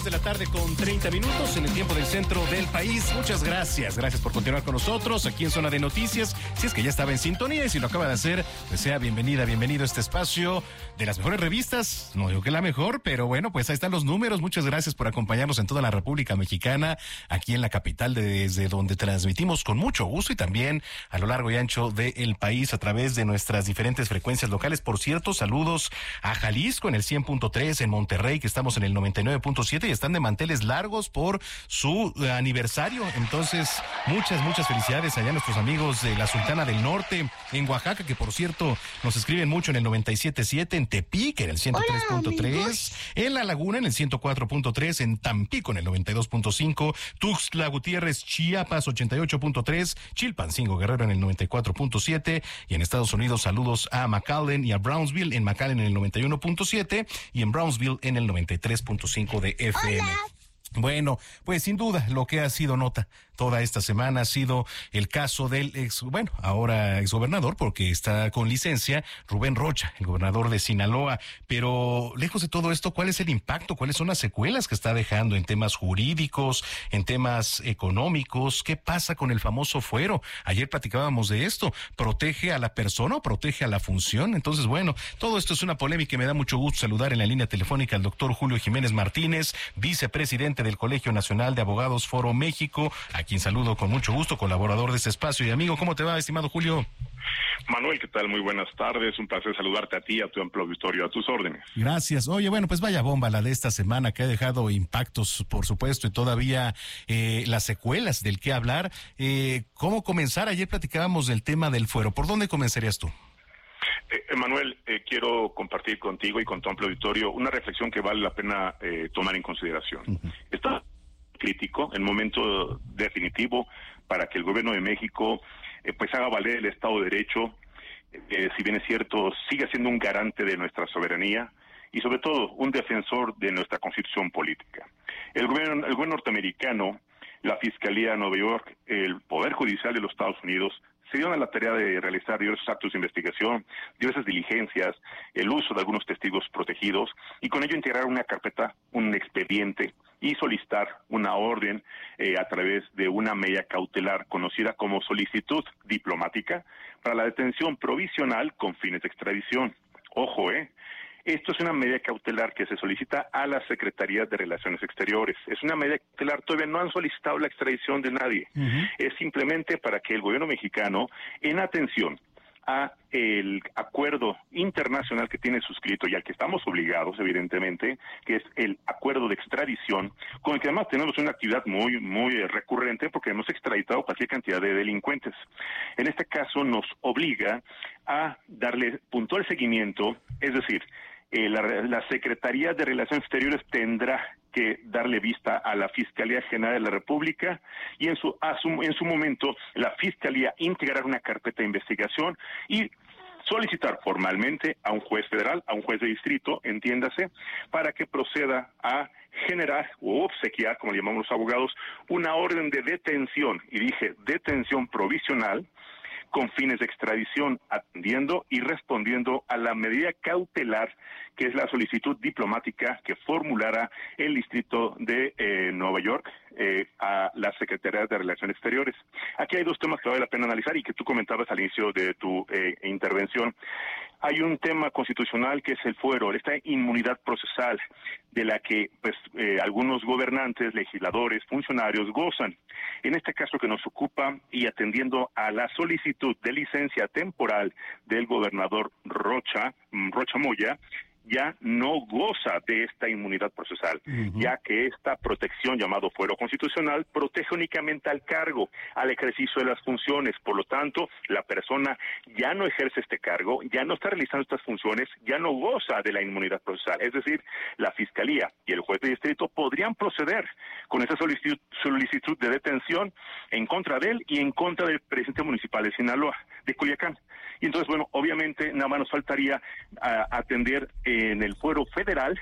De la tarde con 30 minutos en el tiempo del centro del país. Muchas gracias. Gracias por continuar con nosotros aquí en Zona de Noticias. Si es que ya estaba en sintonía y si lo acaba de hacer, pues sea bienvenida, bienvenido a este espacio de las mejores revistas. No digo que la mejor, pero bueno, pues ahí están los números. Muchas gracias por acompañarnos en toda la República Mexicana, aquí en la capital, desde donde transmitimos con mucho gusto y también a lo largo y ancho del país a través de nuestras diferentes frecuencias locales. Por cierto, saludos a Jalisco en el 100.3, en Monterrey, que estamos en el 99.7 y están de manteles largos por su aniversario. Entonces, muchas felicidades allá a nuestros amigos de la Sultana del Norte, en Oaxaca, que por cierto nos escriben mucho en el 97.7, en Tepic en el 103.3, en La Laguna en el 104.3, en Tampico en el 92.5, Tuxtla Gutiérrez, Chiapas 88.3, Chilpancingo Guerrero en el 94.7 y en Estados Unidos saludos a McAllen y a Brownsville, en McAllen en el 91.7 y en Brownsville en el 93.5 de FM. Hola. Bueno, pues sin duda lo que ha sido nota toda esta semana ha sido el caso del ahora exgobernador, porque está con licencia, Rubén Rocha, el gobernador de Sinaloa. Pero lejos de todo esto, ¿cuál es el impacto? ¿Cuáles son las secuelas que está dejando en temas jurídicos, en temas económicos? ¿Qué pasa con el famoso fuero? Ayer platicábamos de esto. ¿Protege a la persona o protege a la función? Entonces, bueno, todo esto es una polémica y me da mucho gusto saludar en la línea telefónica al doctor Julio Jiménez Martínez, vicepresidente del Colegio Nacional de Abogados Foro México, a quien saludo con mucho gusto, colaborador de este espacio y amigo. ¿Cómo te va, estimado Julio? Manuel, ¿qué tal? Muy buenas tardes. Un placer saludarte a ti y a tu amplio auditorio, a tus órdenes. Gracias. Oye, bueno, pues vaya bomba la de esta semana que ha dejado impactos, por supuesto, y todavía las secuelas del que hablar. ¿Cómo comenzar? Ayer platicábamos del tema del fuero. ¿Por dónde comenzarías tú? Manuel, quiero compartir contigo y con tu amplio auditorio una reflexión que vale la pena tomar en consideración. Uh-huh. Está crítico, el momento definitivo para que el gobierno de México pues haga valer el Estado de Derecho, si bien es cierto, siga siendo un garante de nuestra soberanía y sobre todo un defensor de nuestra constitución política. El gobierno norteamericano, la Fiscalía de Nueva York, el Poder Judicial de los Estados Unidos se dieron a la tarea de realizar diversos actos de investigación, diversas diligencias, el uso de algunos testigos protegidos y con ello integrar una carpeta, un expediente y solicitar una orden a través de una medida cautelar conocida como solicitud diplomática para la detención provisional con fines de extradición. Ojo, esto es una medida cautelar que se solicita a la Secretaría de Relaciones Exteriores. Es una medida cautelar, todavía no han solicitado la extradición de nadie. Uh-huh. Es simplemente para que el gobierno mexicano, en atención a el acuerdo internacional que tiene suscrito y al que estamos obligados, evidentemente, que es el acuerdo de extradición, con el que además tenemos una actividad muy recurrente porque hemos extraditado cualquier cantidad de delincuentes. En este caso nos obliga a darle puntual seguimiento, es decir, la Secretaría de Relaciones Exteriores tendrá que darle vista a la Fiscalía General de la República y en su momento la Fiscalía integrar una carpeta de investigación y solicitar formalmente a un juez federal, a un juez de distrito, entiéndase, para que proceda a generar o obsequiar, como le llamamos los abogados, una orden de detención, y dije detención provisional, con fines de extradición, atendiendo y respondiendo a la medida cautelar que es la solicitud diplomática que formulara el Distrito de Nueva York a la Secretaría de Relaciones Exteriores. Aquí hay dos temas que vale la pena analizar y que tú comentabas al inicio de tu intervención. Hay un tema constitucional que es el fuero, esta inmunidad procesal de la que pues algunos gobernantes, legisladores, funcionarios gozan. En este caso que nos ocupa y atendiendo a la solicitud de licencia temporal del gobernador Rocha Moya, ya no goza de esta inmunidad procesal, ya que esta protección llamado fuero constitucional protege únicamente al cargo, al ejercicio de las funciones. Por lo tanto, la persona ya no ejerce este cargo, ya no está realizando estas funciones, ya no goza de la inmunidad procesal. Es decir, la Fiscalía y el juez de distrito podrían proceder con esa solicitud de detención en contra de él y en contra del presidente municipal de Sinaloa, de Culiacán. Y entonces, bueno, obviamente nada más nos faltaría atender en el fuero federal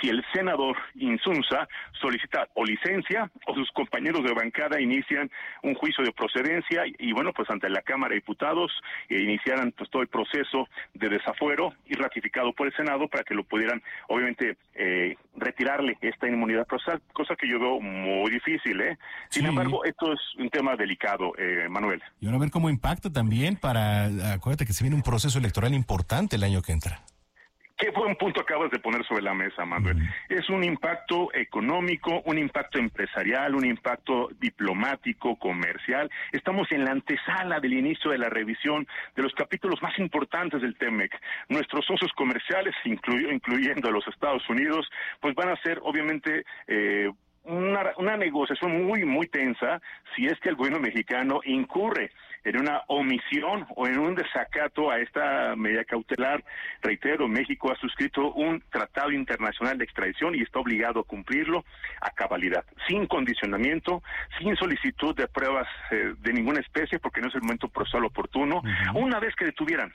si el senador Insunza solicita o licencia o sus compañeros de bancada inician un juicio de procedencia y bueno, pues ante la Cámara de Diputados iniciaran pues todo el proceso de desafuero y ratificado por el Senado para que lo pudieran obviamente retirarle esta inmunidad procesal, cosa que yo veo muy difícil, ¿eh? Sin embargo, esto es un tema delicado, Manuel. Y ahora a ver cómo impacta también acuérdate que se viene un proceso electoral importante el año que entra. Qué buen punto acabas de poner sobre la mesa, Manuel. Es un impacto económico, un impacto empresarial, un impacto diplomático, comercial. Estamos en la antesala del inicio de la revisión de los capítulos más importantes del TEMEC. Nuestros socios comerciales, incluyendo a los Estados Unidos, pues van a ser obviamente una negociación muy tensa si es que el gobierno mexicano incurre en una omisión o en un desacato a esta medida cautelar. Reitero, México ha suscrito un tratado internacional de extradición y está obligado a cumplirlo a cabalidad, sin condicionamiento, sin solicitud de pruebas de ninguna especie, porque no es el momento procesal oportuno. Una vez que detuvieran,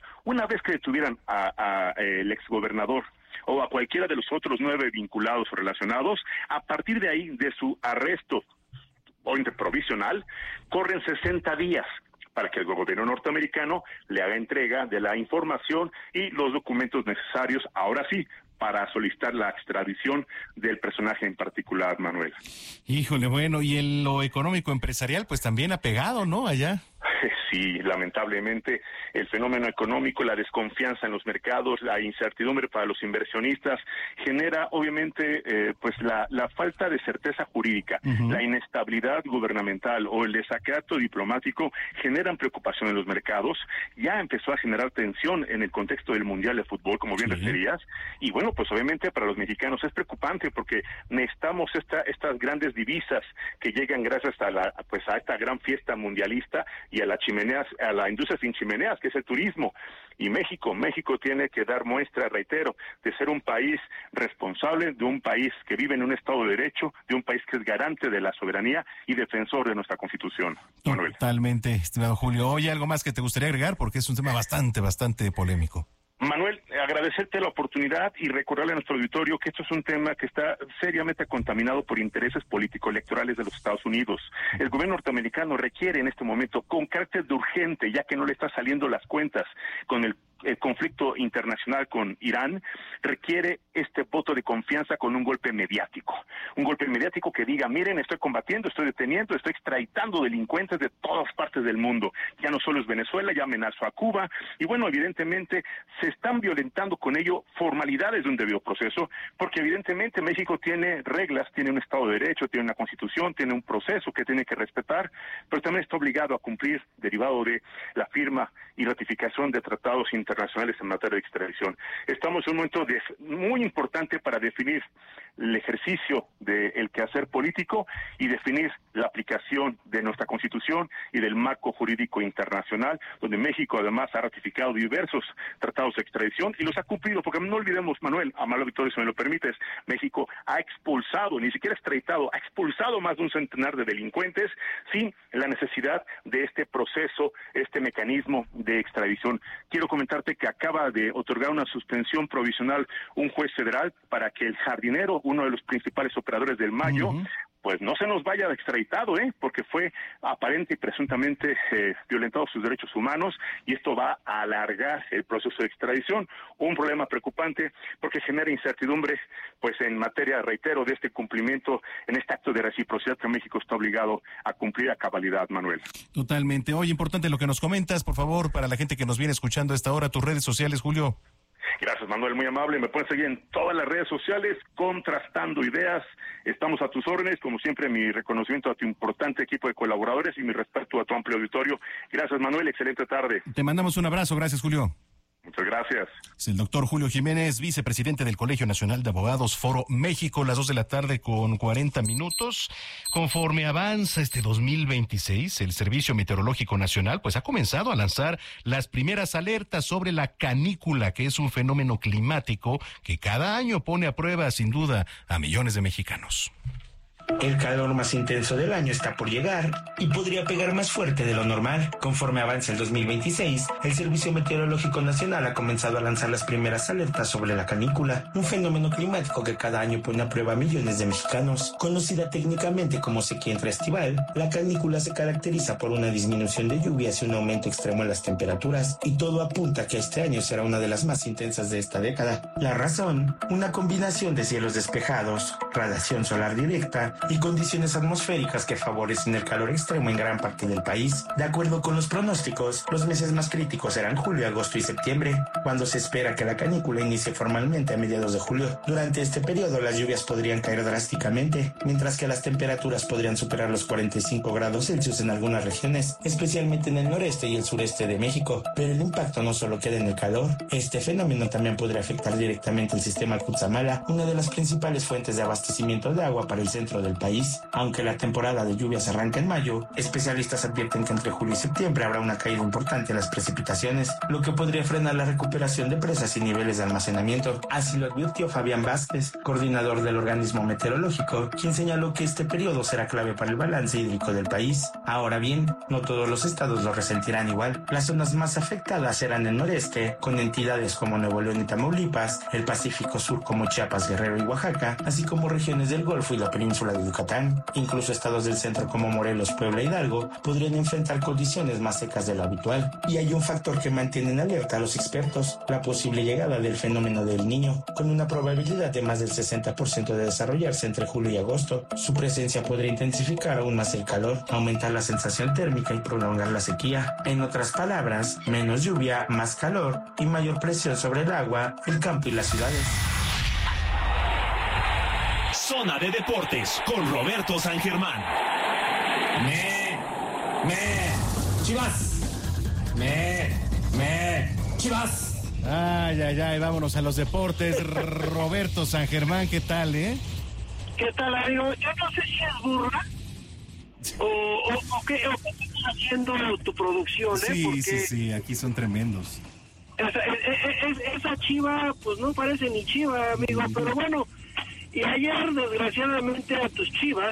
a el exgobernador o a cualquiera de los otros 9 vinculados o relacionados, a partir de ahí, de su arresto provisional, corren 60 días para que el gobierno norteamericano le haga entrega de la información y los documentos necesarios, ahora sí, para solicitar la extradición del personaje en particular, Manuel. Híjole, bueno, y en lo económico empresarial, pues también ha pegado, ¿no? Allá. Sí, lamentablemente el fenómeno económico, la desconfianza en los mercados, la incertidumbre para los inversionistas genera obviamente pues la falta de certeza jurídica, la inestabilidad gubernamental o el desacato diplomático generan preocupación en los mercados. Ya empezó a generar tensión en el contexto del Mundial de Fútbol, como bien referías, y bueno, pues obviamente para los mexicanos es preocupante porque necesitamos estas grandes divisas que llegan gracias a esta gran fiesta mundialista y a la industria sin chimeneas, que es el turismo. Y México tiene que dar muestra, reitero, de ser un país responsable, de un país que vive en un Estado de Derecho, de un país que es garante de la soberanía y defensor de nuestra Constitución. Manuel. Totalmente, estimado Julio. Oye, ¿algo más que te gustaría agregar? Porque es un tema bastante polémico. Manuel, agradecerte la oportunidad y recordarle a nuestro auditorio que esto es un tema que está seriamente contaminado por intereses político-electorales de los Estados Unidos. El gobierno norteamericano requiere en este momento, con carácter de urgente, ya que no le está saliendo las cuentas con el conflicto internacional con Irán, requiere este voto de confianza con un golpe mediático que diga, miren, estoy combatiendo, estoy deteniendo, estoy extraditando delincuentes de todas partes del mundo. Ya no solo es Venezuela, ya amenazó a Cuba, y bueno, evidentemente se están violentando con ello formalidades de un debido proceso, porque evidentemente México tiene reglas, tiene un Estado de Derecho, tiene una Constitución, tiene un proceso que tiene que respetar, pero también está obligado a cumplir, derivado de la firma y ratificación de tratados internacionales en materia de extradición. Estamos en un momento muy importante para definir el ejercicio del quehacer político y definir la aplicación de nuestra Constitución y del marco jurídico internacional, donde México además ha ratificado diversos tratados de extradición y los ha cumplido, porque no olvidemos, Manuel, Amado Victoria, si me lo permites, México ha expulsado, ni siquiera extraditado, ha expulsado más de un centenar de delincuentes sin la necesidad de este proceso, este mecanismo de extradición. Quiero comentarte que acaba de otorgar una suspensión provisional un juez federal para que el Jardinero, uno de los principales operadores del Mayo, pues no se nos vaya extraditado, porque fue aparente y presuntamente violentado sus derechos humanos, y esto va a alargar el proceso de extradición, un problema preocupante porque genera incertidumbre pues en materia, reitero, de este cumplimiento en este acto de reciprocidad que México está obligado a cumplir a cabalidad, Manuel. Totalmente. Oye, importante lo que nos comentas, por favor, para la gente que nos viene escuchando a esta hora, tus redes sociales, Julio. Gracias, Manuel, muy amable. Me pueden seguir en todas las redes sociales, Contrastando Ideas. Estamos a tus órdenes. Como siempre, mi reconocimiento a tu importante equipo de colaboradores y mi respeto a tu amplio auditorio. Gracias, Manuel. Excelente tarde. Te mandamos un abrazo. Gracias, Julio. Muchas gracias. Es el doctor Julio Jiménez, vicepresidente del Colegio Nacional de Abogados Foro México, las 2:40 p.m. Conforme avanza este 2026, el Servicio Meteorológico Nacional pues ha comenzado a lanzar las primeras alertas sobre la canícula, que es un fenómeno climático que cada año pone a prueba sin duda a millones de mexicanos. El calor más intenso del año está por llegar y podría pegar más fuerte de lo normal. Conforme avance el 2026, el Servicio Meteorológico Nacional ha comenzado a lanzar las primeras alertas sobre la canícula, un fenómeno climático que cada año pone a prueba a millones de mexicanos. Conocida técnicamente como sequía intraestival, la canícula se caracteriza por una disminución de lluvias y un aumento extremo en las temperaturas, y todo apunta a que este año será una de las más intensas de esta década. La razón, una combinación de cielos despejados, radiación solar directa y condiciones atmosféricas que favorecen el calor extremo en gran parte del país. De acuerdo con los pronósticos, los meses más críticos serán julio, agosto y septiembre, cuando se espera que la canícula inicie formalmente a mediados de julio. Durante este periodo las lluvias podrían caer drásticamente, mientras que las temperaturas podrían superar los 45 grados Celsius en algunas regiones, especialmente en el noreste y el sureste de México. Pero el impacto no solo queda en el calor. Este fenómeno también podría afectar directamente el sistema Cutzamala, una de las principales fuentes de abastecimiento de agua para el centro del país. Aunque la temporada de lluvias arranca en mayo, especialistas advierten que entre julio y septiembre habrá una caída importante en las precipitaciones, lo que podría frenar la recuperación de presas y niveles de almacenamiento. Así lo advirtió Fabián Vázquez, coordinador del organismo meteorológico, quien señaló que este periodo será clave para el balance hídrico del país. Ahora bien, no todos los estados lo resentirán igual. Las zonas más afectadas serán el noreste, con entidades como Nuevo León y Tamaulipas, el Pacífico Sur como Chiapas, Guerrero y Oaxaca, así como regiones del Golfo y la península de Yucatán. Incluso estados del centro como Morelos, Puebla y Hidalgo podrían enfrentar condiciones más secas de lo habitual. Y hay un factor que mantiene en alerta a los expertos: la posible llegada del fenómeno del Niño, con una probabilidad de más del 60% de desarrollarse entre julio y agosto. Su presencia podría intensificar aún más el calor, aumentar la sensación térmica y prolongar la sequía. En otras palabras, menos lluvia, más calor y mayor presión sobre el agua, el campo y las ciudades. Zona de Deportes con Roberto San Germán. Chivas. Chivas. Ay, vámonos a los deportes. Roberto San Germán, ¿qué tal, ¿Qué tal, amigo? Yo no sé si es burla o qué estás haciendo tu producción, Sí, porque sí, aquí son tremendos. esa chiva, pues no parece ni chiva, amigo, pero bueno. Y ayer, desgraciadamente, a tus Chivas,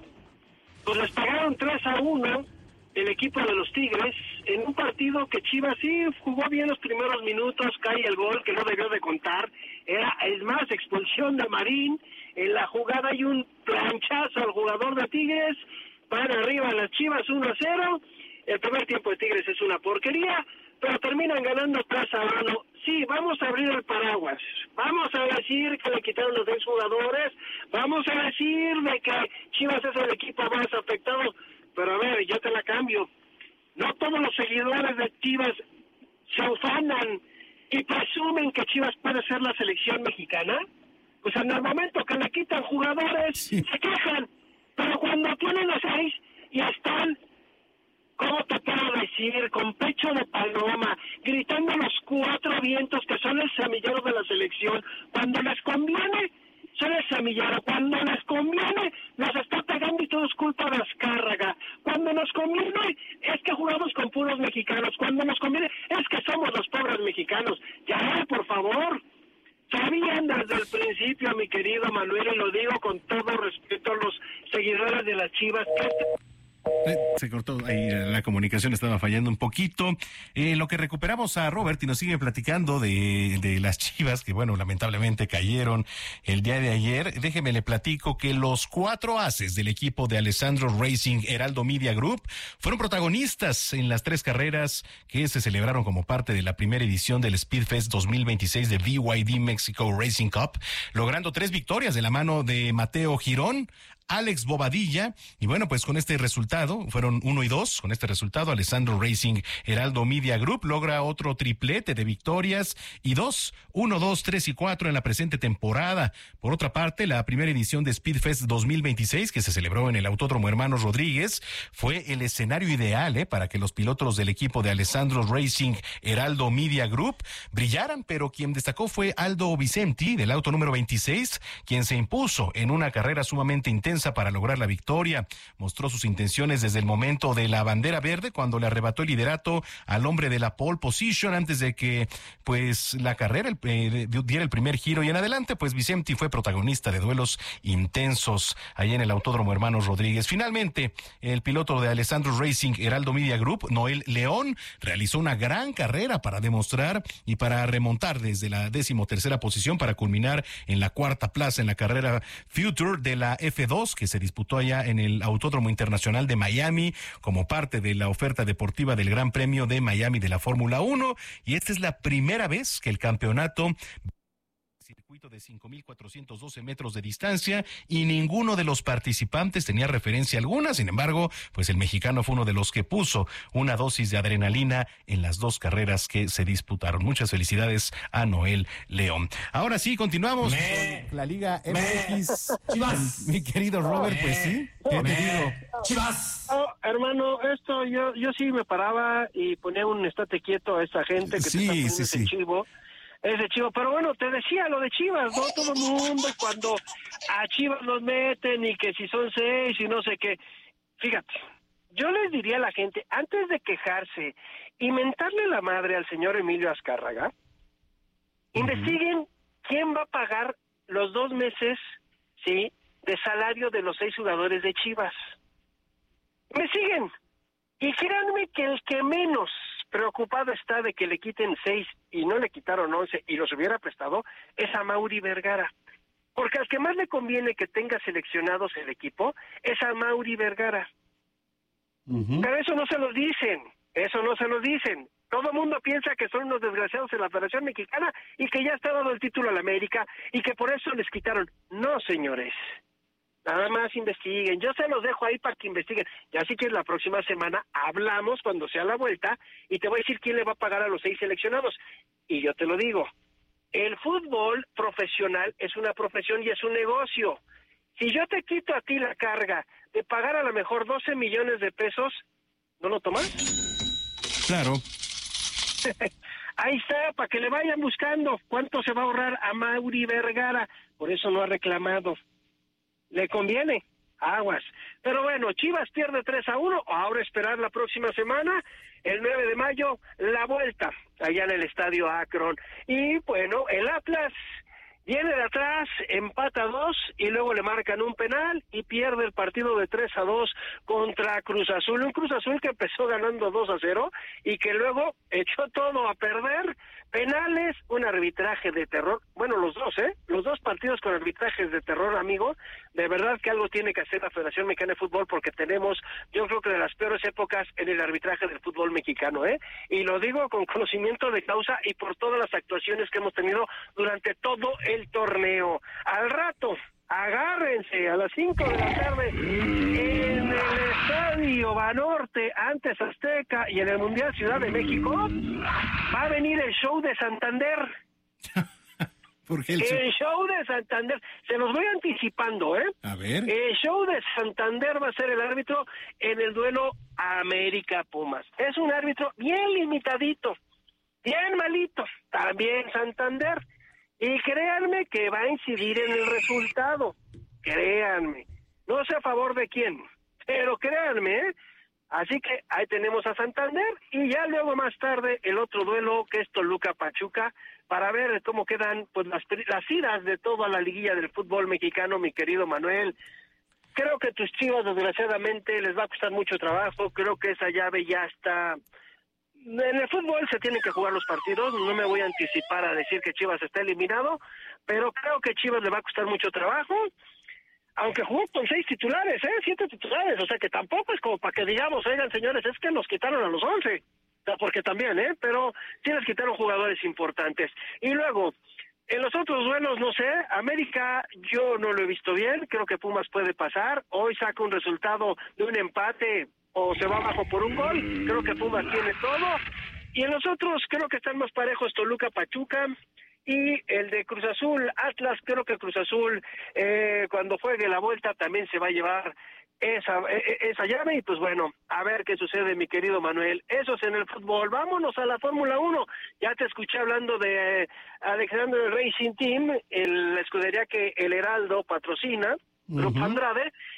pues les pagaron 3-1 el equipo de los Tigres, en un partido que Chivas sí jugó bien los primeros minutos, cae el gol que no debió de contar, es más, expulsión de Marín, en la jugada hay un planchazo al jugador de Tigres, van arriba las Chivas 1-0, el primer tiempo de Tigres es una porquería, pero terminan ganando 3-1. Sí, vamos a abrir el paraguas, vamos a decir que le quitaron los 10 jugadores, vamos a decir de que Chivas es el equipo más afectado, pero a ver, yo te la cambio. No todos los seguidores de Chivas se ufanan y presumen que Chivas puede ser la selección mexicana. Pues en el momento que le quitan jugadores, se quejan, pero cuando tienen a 6 y están, ¿cómo te puedo decir? Con pecho de paloma, gritando los 4 vientos que son el semillero de la selección. Cuando les conviene, son el semillero. Cuando les conviene, nos está pegando y todo es culpa de Azcárraga. Cuando nos conviene, es que jugamos con puros mexicanos. Cuando nos conviene, es que somos los pobres mexicanos. Ya, por favor. Sabían desde el principio, mi querido Manuel, y lo digo con todo respeto a los seguidores de las Chivas, que Se cortó ahí, la comunicación estaba fallando un poquito. Lo que recuperamos a Robert y nos sigue platicando de las Chivas, que bueno, lamentablemente cayeron el día de ayer. Déjeme le platico que los 4 ases del equipo de Alessandro Racing Heraldo Media Group fueron protagonistas en las 3 carreras que se celebraron como parte de la primera edición del Speedfest 2026 de BYD Mexico Racing Cup, logrando 3 victorias de la mano de Mateo Girón, Alex Bobadilla, y bueno, pues con este resultado, fueron 1 y 2, con este resultado, Alessandro Racing Heraldo Media Group logra otro triplete de victorias y 1, 2, 3 y 4 en la presente temporada. Por otra parte, la primera edición de Speedfest 2026, que se celebró en el Autódromo Hermanos Rodríguez, fue el escenario ideal para que los pilotos del equipo de Alessandro Racing Heraldo Media Group brillaran, pero quien destacó fue Aldo Vicenti, del auto número 26, quien se impuso en una carrera sumamente intensa confianza para lograr la victoria. Mostró sus intenciones desde el momento de la bandera verde, cuando le arrebató el liderato al hombre de la pole position, antes de que pues la carrera diera el primer giro, y en adelante pues Vicenti fue protagonista de duelos intensos allá en el Autódromo Hermanos Rodríguez. Finalmente, el piloto de Alessandro Racing Heraldo Media Group, Noel León, realizó una gran carrera para demostrar y para remontar desde la 13ª posición para culminar en la 4ª plaza en la carrera Future de la F2, que se disputó allá en el Autódromo Internacional de Miami como parte de la oferta deportiva del Gran Premio de Miami de la Fórmula 1, y esta es la primera vez que el campeonato circuito de 5,412 metros de distancia, y ninguno de los participantes tenía referencia alguna. Sin embargo, pues el mexicano fue uno de los que puso una dosis de adrenalina en las dos carreras que se disputaron. Muchas felicidades a Noel León. Ahora sí, continuamos con la Liga MX. Chivas. Mi querido Robert, pues sí, ¿qué te digo? Chivas. Oh, hermano, esto yo sí me paraba y ponía un estate quieto a esa gente que Sí, te está poniendo sí, ese sí. chivo. Ese Chivo, pero bueno, te decía lo de Chivas, ¿no? Todo el mundo cuando a Chivas los meten y que si son 6 y no sé qué. Fíjate, yo les diría a la gente, antes de quejarse y mentarle la madre al señor Emilio Azcárraga, investiguen quién va a pagar los 2 meses, ¿sí?, de salario de los 6 jugadores de Chivas. Investiguen. Y créanme que el que menos preocupado está de que le quiten 6 y no le quitaron 11 y los hubiera prestado es a Mauri Vergara. Porque al que más le conviene que tenga seleccionados el equipo es a Mauri Vergara. Pero eso no se los dicen. Todo el mundo piensa que son unos desgraciados en la Federación Mexicana y que ya está dado el título a la América y que por eso les quitaron. No, señores. Nada más investiguen. Yo se los dejo ahí para que investiguen. Ya así que la próxima semana hablamos cuando sea la vuelta y te voy a decir quién le va a pagar a los 6 seleccionados. Y yo te lo digo, el fútbol profesional es una profesión y es un negocio. Si yo te quito a ti la carga de pagar a lo mejor 12 millones de pesos, ¿no lo tomas? Claro. Ahí está, para que le vayan buscando cuánto se va a ahorrar a Mauri Vergara. Por eso no ha reclamado. Le conviene, aguas. Pero bueno, Chivas pierde 3-1, ahora esperar la próxima semana, el 9 de mayo, la vuelta, allá en el Estadio Akron. Y bueno, el Atlas viene de atrás, empata 2 y luego le marcan un penal y pierde el partido de 3-2 contra Cruz Azul. Un Cruz Azul que empezó ganando 2-0 y que luego echó todo a perder. Penales, un arbitraje de terror. Bueno, los dos partidos con arbitrajes de terror, amigo. De verdad que algo tiene que hacer la Federación Mexicana de Fútbol porque tenemos, yo creo que de las peores épocas en el arbitraje del fútbol mexicano, ¿eh? Y lo digo con conocimiento de causa y por todas las actuaciones que hemos tenido durante todo el torneo. Al rato, agárrense, a las 5 de la tarde en el Estadio Banorte, antes Azteca, y en el Mundial Ciudad de México va a venir el show de Santander. Porque el show de Santander, se los voy anticipando, ¿eh? A ver. El show de Santander va a ser el árbitro en el duelo América Pumas. Es un árbitro bien limitadito, bien malito, también Santander. Y créanme que va a incidir en el resultado. Créanme. No sé a favor de quién, pero créanme, ¿eh? Así que ahí tenemos a Santander y ya luego más tarde el otro duelo que es Toluca-Pachuca para ver cómo quedan pues las idas de toda la liguilla del fútbol mexicano, mi querido Manuel. Creo que tus Chivas desgraciadamente les va a costar mucho trabajo, creo que esa llave ya está. En el fútbol se tienen que jugar los partidos, no me voy a anticipar a decir que Chivas está eliminado, pero creo que Chivas le va a costar mucho trabajo, aunque jugó con 6 titulares, 7 titulares, o sea que tampoco es como para que digamos, oigan señores, es que nos quitaron a los 11, o sea, porque también, pero sí les quitaron jugadores importantes. Y luego, en los otros duelos, no sé, América yo no lo he visto bien, creo que Pumas puede pasar, hoy saca un resultado de un empate o se va abajo por un gol, creo que Pumas tiene todo, y en los otros creo que están más parejos Toluca-Pachuca, y el de Cruz Azul, Atlas, creo que Cruz Azul cuando juegue la vuelta también se va a llevar esa llave, y pues bueno, a ver qué sucede, mi querido Manuel. Eso es en el fútbol. Vámonos a la Fórmula 1. Ya te escuché hablando de Alexander Racing Team, la escudería que el Heraldo patrocina, Grupo Andrade,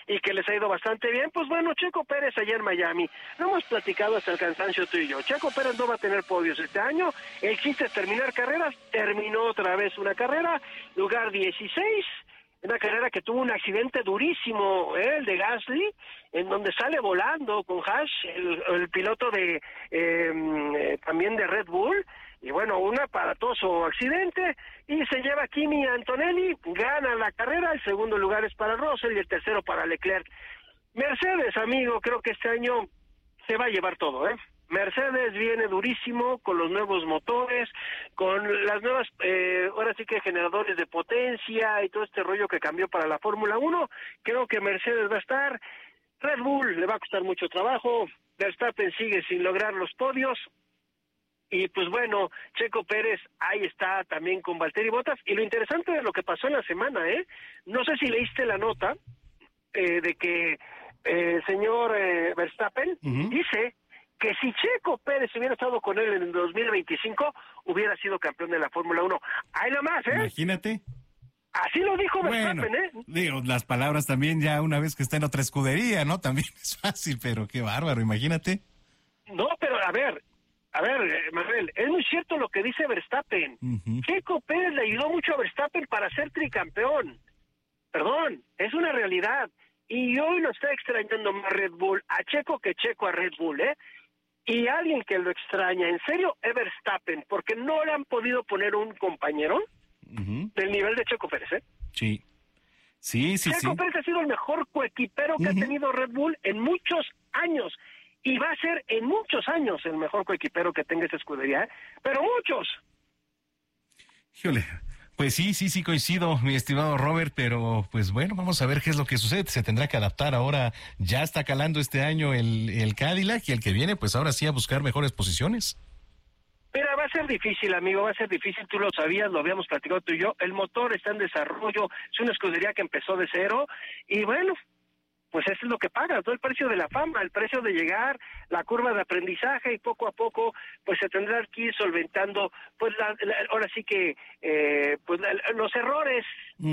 y que les ha ido bastante bien. Pues bueno, Checo Pérez allá en Miami, lo hemos platicado hasta el cansancio tú y yo. Checo Pérez no va a tener podios este año, el chiste es terminar carreras, terminó otra vez una carrera, lugar 16, una carrera que tuvo un accidente durísimo, el de Gasly, en donde sale volando con Haas, el piloto de también de Red Bull, y bueno, un aparatoso accidente, y se lleva Kimi Antonelli, gana la carrera, el segundo lugar es para Russell y el tercero para Leclerc. Mercedes, amigo, creo que este año se va a llevar todo, Mercedes viene durísimo con los nuevos motores, con las nuevas, ahora sí que generadores de potencia y todo este rollo que cambió para la Fórmula 1. Creo que Mercedes va a estar, Red Bull le va a costar mucho trabajo, Verstappen sigue sin lograr los podios. Y pues bueno, Checo Pérez ahí está también con Valtteri Bottas. Y lo interesante de lo que pasó en la semana, no sé si leíste la nota de que el señor Verstappen dice que si Checo Pérez hubiera estado con él en el 2025, hubiera sido campeón de la Fórmula 1. Ahí nada más, Imagínate. Así lo dijo Verstappen, Digo, las palabras también ya una vez que está en otra escudería, ¿no? También es fácil, pero qué bárbaro, imagínate. No, pero a ver, Manuel, es muy cierto lo que dice Verstappen. Checo Pérez le ayudó mucho a Verstappen para ser tricampeón. Perdón, es una realidad. Y hoy lo está extrañando más Red Bull a Checo que Checo a Red Bull, Y alguien que lo extraña, en serio, es Verstappen, porque no le han podido poner un compañero del nivel de Checo Pérez, Sí. Sí. Checo Pérez ha sido el mejor coequipero que ha tenido Red Bull en muchos años. Y va a ser en muchos años el mejor coequipero que tenga esa escudería, pero muchos. Híjole, pues sí coincido, mi estimado Robert, pero pues bueno, vamos a ver qué es lo que sucede. Se tendrá que adaptar ahora, ya está calando este año el Cadillac y el que viene, pues ahora sí a buscar mejores posiciones. Mira, va a ser difícil, amigo, va a ser difícil, tú lo sabías, lo habíamos platicado tú y yo, el motor está en desarrollo, es una escudería que empezó de cero, y bueno, pues eso es lo que pagas, ¿no? El precio de la fama, el precio de llegar, la curva de aprendizaje, y poco a poco pues se tendrá que ir solventando pues ahora sí que pues los errores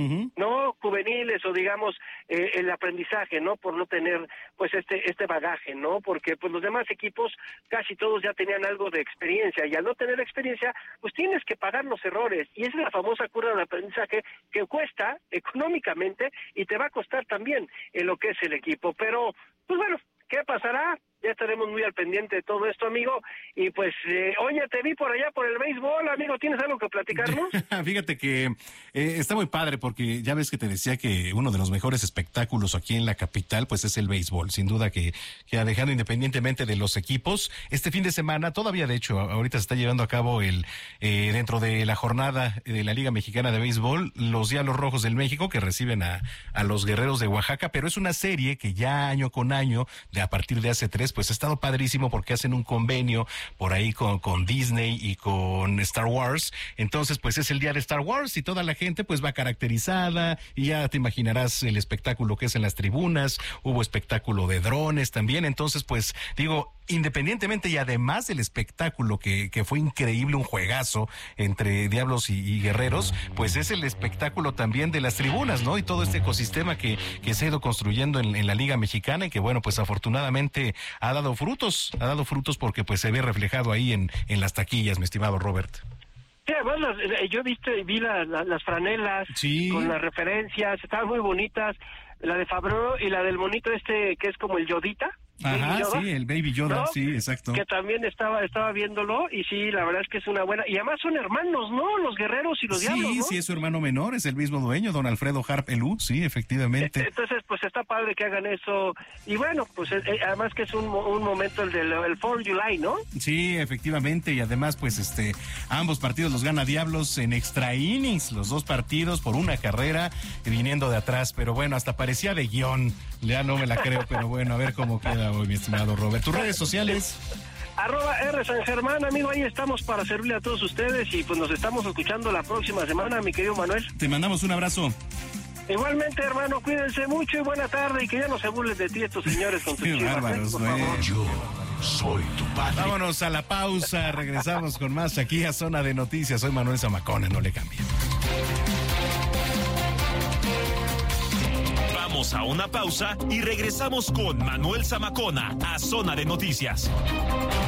no juveniles, o digamos el aprendizaje, no, por no tener pues este bagaje, no, porque pues los demás equipos casi todos ya tenían algo de experiencia, y al no tener experiencia pues tienes que pagar los errores, y esa es la famosa curva de aprendizaje que cuesta económicamente y te va a costar también en lo que es el equipo. Pero pues bueno, ¿qué pasará? Ya estaremos muy al pendiente de todo esto, amigo. Y pues, oye, te vi por allá por el béisbol, amigo. ¿Tienes algo que platicarnos? Fíjate que está muy padre, porque ya ves que te decía que uno de los mejores espectáculos aquí en la capital, pues es el béisbol. Sin duda que dejando independientemente de los equipos, este fin de semana, todavía de hecho, ahorita se está llevando a cabo dentro de la jornada de la Liga Mexicana de Béisbol, los Diablos Rojos del México, que reciben a los Guerreros de Oaxaca, pero es una serie que ya año con año, a partir de hace 3, pues ha estado padrísimo porque hacen un convenio por ahí con Disney y con Star Wars. Entonces, pues es el día de Star Wars y toda la gente pues va caracterizada, y ya te imaginarás el espectáculo que es en las tribunas. Hubo espectáculo de drones también. Entonces, pues digo, independientemente y además del espectáculo que fue increíble, un juegazo entre Diablos y Guerreros, pues es el espectáculo también de las tribunas, ¿no? Y todo este ecosistema que se ha ido construyendo en la Liga Mexicana, y que bueno, pues afortunadamente ha dado frutos porque pues se ve reflejado ahí en las taquillas, mi estimado Robert. Sí, bueno, yo vi las franelas con las referencias, estaban muy bonitas, la de Favreau y la del monito que es como el Yodita. Ajá, sí, el Baby Yoda, ¿no? Sí, exacto. Que también estaba viéndolo, y sí, la verdad es que es una buena, y además son hermanos, ¿no? Los Guerreros y los Diablos, ¿no? Sí, es su hermano menor, es el mismo dueño, don Alfredo Harp Elú, sí, efectivamente. Entonces, pues está padre que hagan eso, y bueno, pues además que es un momento el del 4 de July, ¿no? Sí, efectivamente, y además, pues ambos partidos los gana Diablos en extra innings, los dos partidos por una carrera, viniendo de atrás, pero bueno, hasta parecía de guión, ya no me la creo, pero bueno, a ver cómo queda hoy, mi estimado Robert. ¿Tus redes sociales? @R San Germán, amigo, ahí estamos para servirle a todos ustedes, y pues nos estamos escuchando la próxima semana, mi querido Manuel. Te mandamos un abrazo. Igualmente, hermano, cuídense mucho y buena tarde, y que ya no se burlen de ti estos señores con tus chivas. Bárbaros, por favor. Yo soy tu padre. Vámonos a la pausa, regresamos con más aquí a Zona de Noticias. Soy Manuel Zamacona, no le cambien. Vamos a una pausa y regresamos con Manuel Zamacona a Zona de Noticias.